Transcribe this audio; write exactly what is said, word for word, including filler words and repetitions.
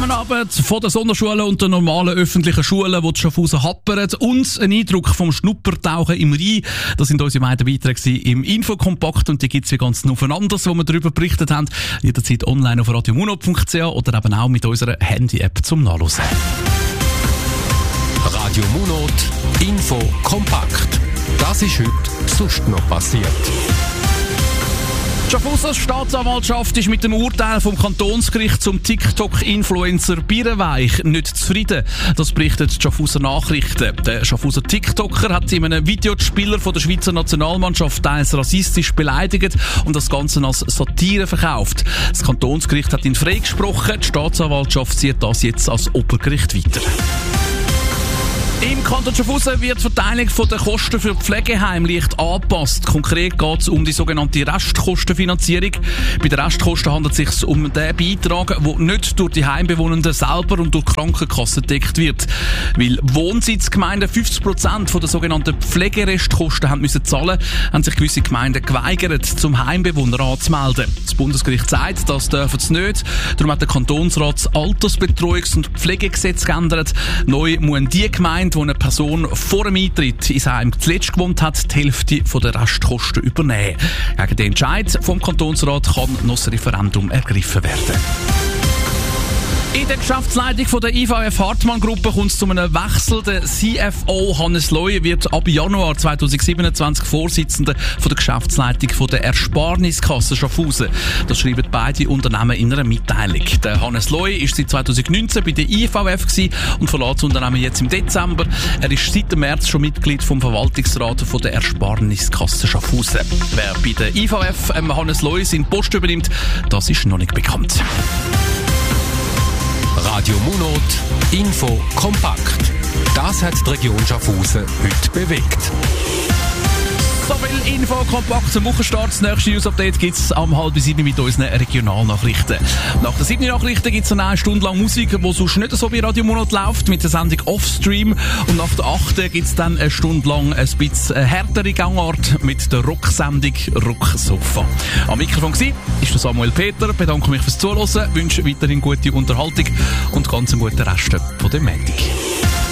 Zusammenarbeit von den Sonderschulen und den normalen öffentlichen Schulen, die Schaffhausen happern, und ein Eindruck vom Schnuppertauchen im Rhein. Das sind unsere beiden Beiträge im Infokompakt, und die gibt es wie ganz aufeinander, wo wir darüber berichtet haben. Jederzeit online auf radiomunot punkt c h oder eben auch mit unserer Handy-App zum Nachlesen. Radio Munot Info kompakt. Das ist heute sonst noch passiert. Die Schaffhauser Staatsanwaltschaft ist mit dem Urteil vom Kantonsgericht zum TikTok-Influencer Birrenweich nicht zufrieden. Das berichtet die Schaffhauser Nachrichten. Der Schaffhauser TikToker hat in einem Video die Spieler von der Schweizer Nationalmannschaft teils rassistisch beleidigt und das Ganze als Satire verkauft. Das Kantonsgericht hat ihn freigesprochen. Die Staatsanwaltschaft zieht das jetzt als Obergericht weiter. Im Kanton Schaffhausen wird die Verteilung der Kosten für Pflegeheime leicht angepasst. Konkret geht es um die sogenannte Restkostenfinanzierung. Bei den Restkosten handelt es sich um den Beitrag, der nicht durch die Heimbewohnenden selber und durch die Krankenkasse gedeckt wird. Weil Wohnsitzgemeinden fünfzig Prozent der sogenannten Pflegerestkosten haben müssen zahlen, haben sich gewisse Gemeinden geweigert, zum Heimbewohner anzumelden. Das Bundesgericht sagt, das dürfen sie nicht. Darum hat der Kantonsrat das Altersbetreuungs- und Pflegegesetz geändert. Neu muss die Gemeinde, wo eine Person vor dem Eintritt ins Heim zuletzt gewohnt hat, die Hälfte der Restkosten übernehmen. Gegen den Entscheid vom Kantonsrat kann noch das Referendum ergriffen werden. In der Geschäftsleitung von der I V F Hartmann-Gruppe kommt es zu einem Wechsel. Der C F O Hannes Leu wird ab Januar zweitausendsiebenundzwanzig Vorsitzender von der Geschäftsleitung von der Ersparniskasse Schaffhausen. Das schreiben beide Unternehmen in einer Mitteilung. Der Hannes Leu ist seit zweitausendneunzehn bei der I V F gewesen und verlässt das Unternehmen jetzt im Dezember. Er ist seit dem März schon Mitglied vom Verwaltungsrat von der Ersparniskasse Schaffhausen. Wer bei der I V F ähm, Hannes Leu seinen Post übernimmt, das ist noch nicht bekannt. Radio Munot Info kompakt. Das hat die Region Schaffhausen heute bewegt. So viel Info kompakt zum Wochenstart. Das nächste News-Update gibt es am halb sieben mit unseren Regionalnachrichten. Nach den sieben Nachrichten gibt es eine Stunde lang Musik, die sonst nicht so wie Radio Munot läuft, mit der Sendung Offstream. Und nach der achten gibt es dann eine Stunde lang ein bisschen härtere Gangart mit der Rocksendung Rocksofa. Am Mikrofon war ist der Samuel Peter. Bedanke mich fürs Zuhören, wünsche weiterhin gute Unterhaltung und ganz einen guten Rest von dem Montag.